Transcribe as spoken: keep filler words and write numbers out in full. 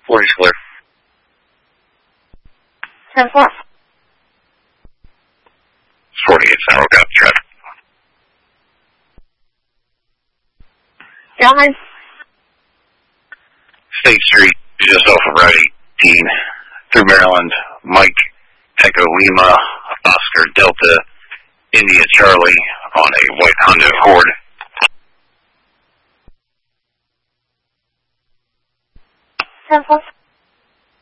forty's clear. ten four. forty-eight, Sour, got traffic. John. State Street, just off of Route eighteen, through Maryland. Mike, Echo Lima, Oscar Delta, India Charlie, on a white Honda Accord. ten four.